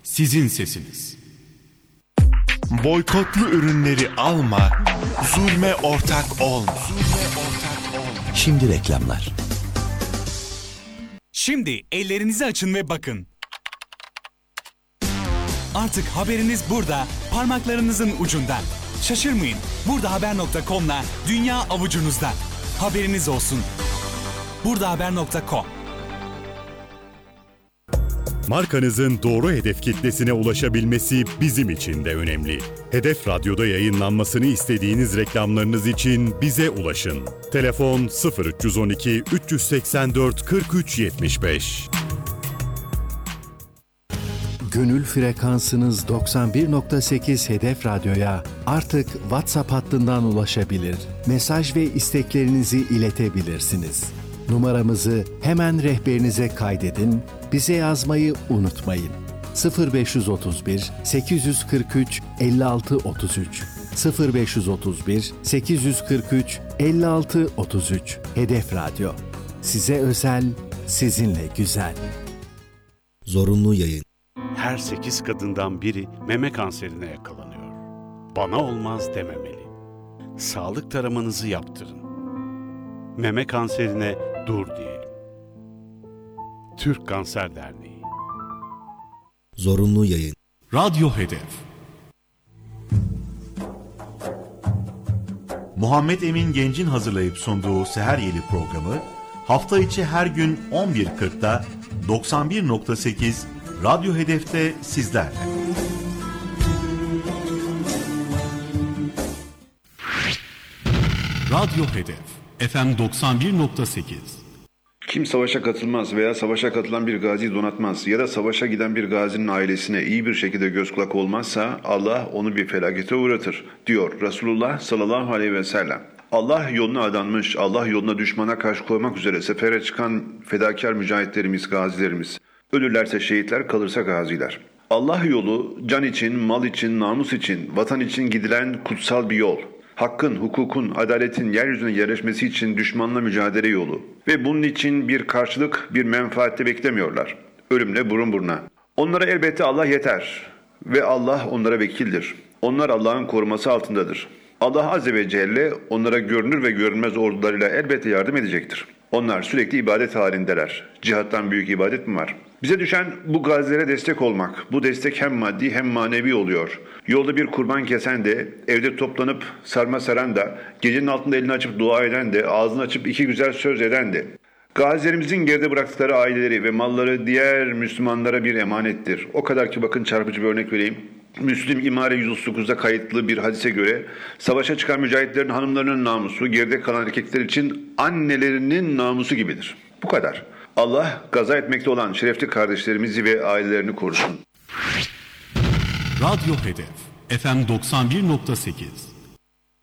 sizin sesiniz. Boykotlu ürünleri alma, zulme ortak olma. Şimdi reklamlar. Şimdi ellerinizi açın ve bakın. Artık haberiniz burada, parmaklarınızın ucunda. Şaşırmayın, burdahaber.com'la dünya avucunuzda. Haberiniz olsun. burdahaber.com. Markanızın doğru hedef kitlesine ulaşabilmesi bizim için de önemli. Hedef Radyo'da yayınlanmasını istediğiniz reklamlarınız için bize ulaşın. Telefon 0312 384 43 75. Gönül frekansınız 91.8 Hedef Radyo'ya artık WhatsApp hattından ulaşabilir, mesaj ve isteklerinizi iletebilirsiniz. Numaramızı hemen rehberinize kaydedin, bize yazmayı unutmayın. 0531 843 56 33 0531 843 56 33 Hedef Radyo. Size özel, sizinle güzel. Zorunlu yayın. Her 8 kadından biri meme kanserine yakalanıyor. Bana olmaz dememeli. Sağlık taramanızı yaptırın. Meme kanserine dur diyelim. Türk Kanser Derneği. Zorunlu yayın. Radyo Hedef. Muhammed Emin Genc'in hazırlayıp sunduğu Seher Yeli programı hafta içi her gün 11.40'da 91.8 Radyo Hedef'te sizlerle. Radyo Hedef. FM 91.8. Kim savaşa katılmaz veya savaşa katılan bir gazi donatmaz ya da savaşa giden bir gazinin ailesine iyi bir şekilde göz kulak olmazsa Allah onu bir felakete uğratır diyor Resulullah sallallahu aleyhi ve sellem. Allah yoluna adanmış, Allah yoluna düşmana karşı koymak üzere sefere çıkan fedakar mücahitlerimiz, gazilerimiz. Ölürlerse şehitler, kalırsa gaziler. Allah yolu can için, mal için, namus için, vatan için gidilen kutsal bir yol. Hakkın, hukukun, adaletin yeryüzüne yerleşmesi için düşmanla mücadele yolu. Ve bunun için bir karşılık, bir menfaatte beklemiyorlar. Ölümle burun buruna. Onlara elbette Allah yeter. Ve Allah onlara vekildir. Onlar Allah'ın koruması altındadır. Allah Azze ve Celle onlara görünür ve görünmez ordularıyla elbette yardım edecektir. Onlar sürekli ibadet halindeler. Cihattan büyük ibadet mi var? Bize düşen bu gazilere destek olmak. Bu destek hem maddi hem manevi oluyor. Yolda bir kurban kesen de, evde toplanıp sarma saran da, gecenin altında elini açıp dua eden de, ağzını açıp iki güzel söz eden de. Gazilerimizin geride bıraktıkları aileleri ve malları diğer Müslümanlara bir emanettir. O kadar ki bakın çarpıcı bir örnek vereyim. Müslim İmare 139'da kayıtlı bir hadise göre savaşa çıkan mücahitlerin hanımlarının namusu geride kalan erkekler için annelerinin namusu gibidir. Bu kadar. Allah gaza etmekte olan şerefli kardeşlerimizi ve ailelerini korusun. Radyo Hedef. FM 91.8.